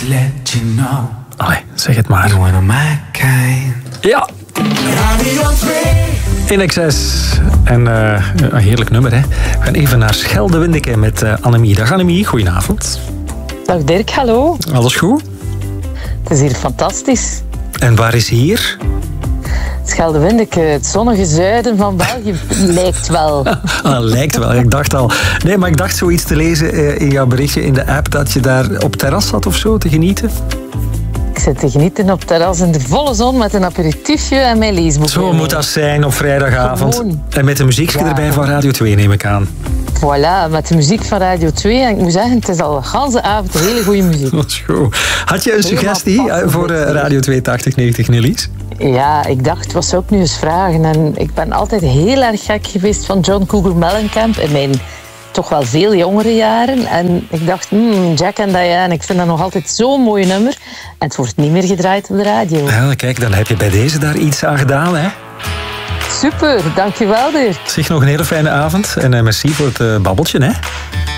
let you know. Allee, zeg het maar. You are my kind. Ja. Radio 2. In excess. En een heerlijk nummer, hè. We gaan even naar Schelde-Windeke met Annemie. Dag Annemie, goedenavond. Dag Dirk, hallo. Alles goed? Het is hier fantastisch. En waar is hier? Schelde-Windeke, het zonnige zuiden van België, lijkt wel. Lijkt wel, ik dacht al. Nee, maar ik dacht zoiets te lezen in jouw berichtje in de app dat je daar op terras zat of zo te genieten. Ik zit te genieten op het terras in de volle zon met een aperitiefje en mijn leesboek. Zo moet dat zijn op vrijdagavond. Gewoon. En met de muziekje erbij van Radio 2 neem ik aan. Voilà, met de muziek van Radio 2. En ik moet zeggen, het is al de hele avond hele goede muziek. Dat is goed. Had je een suggestie voor Radio 2 8090 Nillies? Ja, ik dacht, wat zou ik nu eens vragen? En ik ben altijd heel erg gek geweest van John Cougar Mellencamp in mijn toch wel veel jongere jaren. En ik dacht, Jack and Diane, ik vind dat nog altijd zo'n mooi nummer. En het wordt niet meer gedraaid op de radio. Ja, kijk, dan heb je bij deze daar iets aan gedaan, hè? Super, dankjewel Dirk. Zeg nog een hele fijne avond en merci voor het babbeltje, hè?